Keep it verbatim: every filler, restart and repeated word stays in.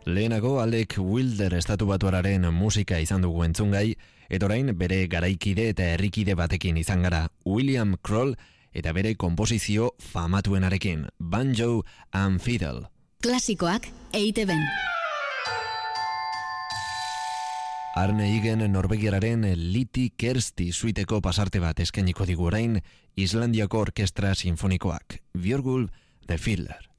Lehenago Alec Wilder estatu batuararen musika izan dugu entzungai, eta orain bere garaikide eta herrikide batekin izan gara, William Kroll, eta bere konposizio famatuenarekin, Banjo and Fiddle. Klasikoak E I T B-n. Arne Igen norbegiararen Liti Kersti suiteko pasarte bat eskainiko digu orain Islandiako Orkestra Sinfonikoak, Björgulf the Fiddler.